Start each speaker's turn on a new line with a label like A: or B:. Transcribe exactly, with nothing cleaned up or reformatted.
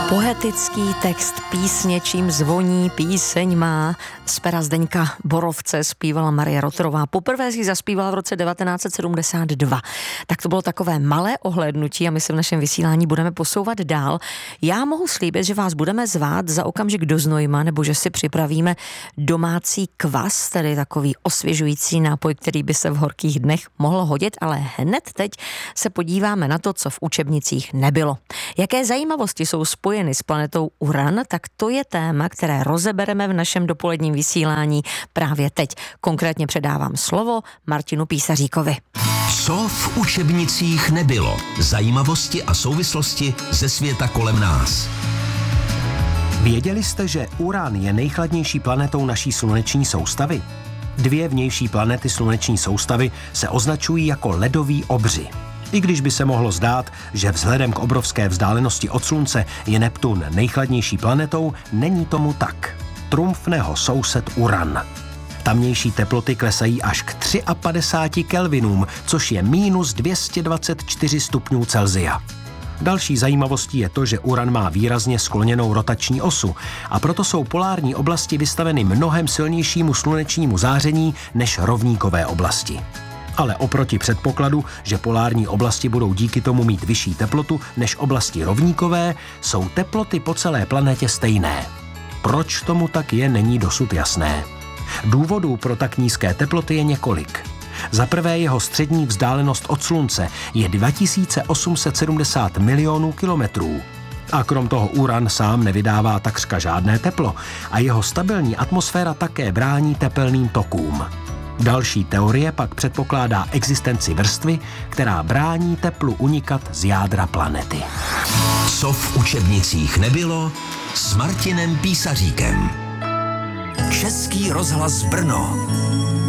A: Poetický text písně Čím zvoní píseň má z pera Zdeňka Borovce zpívala Marie Rotterová. Poprvé si zaspívala v roce devatenáct set sedmdesát dva. Tak to bylo takové malé ohlédnutí a my se v našem vysílání budeme posouvat dál. Já mohu slíbit, že vás budeme zvát za okamžik do Znojma, nebo že si připravíme domácí kvas, tedy takový osvěžující nápoj, který by se v horkých dnech mohl hodit, ale hned teď se podíváme na to, co v učebnicích nebylo. Jaké zajímavosti jsou spojeny s planetou Uran, tak to je téma, které rozebereme v našem dopoledním vysílání právě teď. Konkrétně předávám slovo Martinu Písaříkovi.
B: Co v učebnicích nebylo? Zajímavosti a souvislosti ze světa kolem nás.
C: Věděli jste, že Uran je nejchladnější planetou naší sluneční soustavy? Dvě vnější planety sluneční soustavy se označují jako ledoví obři. I když by se mohlo zdát, že vzhledem k obrovské vzdálenosti od Slunce je Neptun nejchladnější planetou, není tomu tak. Trumfne ho soused Uran. Tamnější teploty klesají až k padesáti tři kelvinům, což je mínus dvě stě dvacet čtyři stupňů Celsia. Další zajímavostí je to, že Uran má výrazně skloněnou rotační osu a proto jsou polární oblasti vystaveny mnohem silnějšímu slunečnímu záření než rovníkové oblasti. Ale oproti předpokladu, že polární oblasti budou díky tomu mít vyšší teplotu než oblasti rovníkové, jsou teploty po celé planetě stejné. Proč tomu tak je, není dosud jasné. Důvodů pro tak nízké teploty je několik. Za prvé jeho střední vzdálenost od Slunce je dva tisíce osm set sedmdesát milionů kilometrů. A krom toho Uran sám nevydává takřka žádné teplo a jeho stabilní atmosféra také brání tepelným tokům. Další teorie pak předpokládá existenci vrstvy, která brání teplu unikat z jádra planety.
B: Co v učebnicích nebylo s Martinem Písaříkem. Český rozhlas Brno.